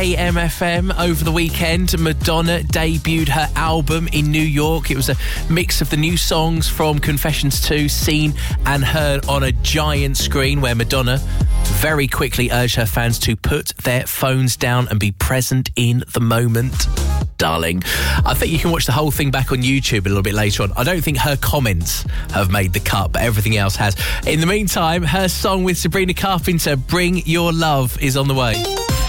AM/FM over the weekend. Madonna debuted her album in New York. It was a mix of the new songs from Confessions 2 seen and heard on a giant screen, where Madonna very quickly urged her fans to put their phones down and be present in the moment. Darling, I think you can watch the whole thing back on YouTube a little bit later on. I don't think her comments have made the cut, but everything else has. In the meantime, her song with Sabrina Carpenter, Bring Your Love, is on the way.